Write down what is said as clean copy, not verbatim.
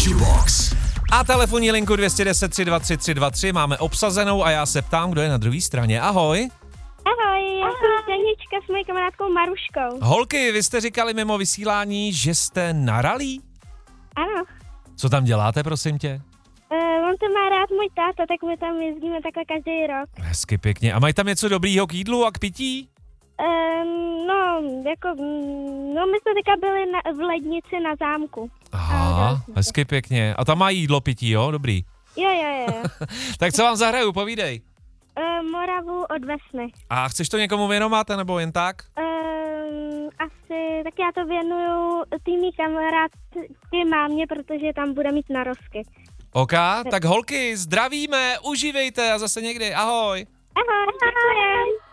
Box. A telefonní linku 210 323 323 máme obsazenou a já se ptám, kdo je na druhé straně. Ahoj. Ahoj, já jsem Zdeněčka s mojí kamarádkou Maruškou. Holky, vy jste říkali mimo vysílání, že jste na rally? Ano. Co tam děláte, prosím tě? On to má rád můj táta, tak my tam jezdíme takhle každý rok. Hezky pěkně. A mají tam něco dobrýho k jídlu a k pití? My jsme teďka byli v lednici na zámku. Aha, hezky pěkně. A tam mají jídlo, pití, jo? Dobrý. Jo. Tak co vám zahraju, povídej. Moravu od Vesny. A chceš to někomu věnovat, nebo jen tak? Tak já to věnuju tými kamarádky mámě, protože tam bude mít narozky. OK, tak holky, zdravíme, užívejte a zase někdy, ahoj. Ahoj.